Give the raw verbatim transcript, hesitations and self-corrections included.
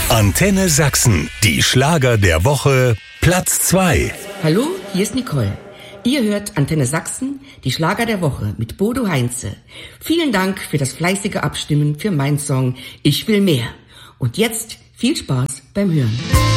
Antenne Sachsen, die Schlager der Woche, Platz zwei. Hallo, hier ist Nicole. Ihr hört Antenne Sachsen, die Schlager der Woche mit Bodo Heinze. Vielen Dank für das fleißige Abstimmen für meinen Song Ich will mehr. Und jetzt viel Spaß beim Hören.